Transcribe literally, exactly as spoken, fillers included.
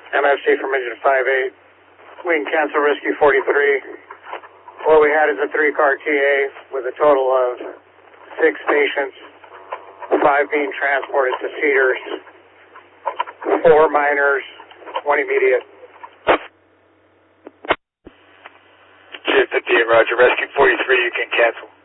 M F C from engine five eight. We can cancel Rescue forty-three. What we had is a three-car T A with a total of six patients, five being transported to Cedars, four minors, one immediate. J fifty-eight, roger. Rescue forty-three, you can cancel.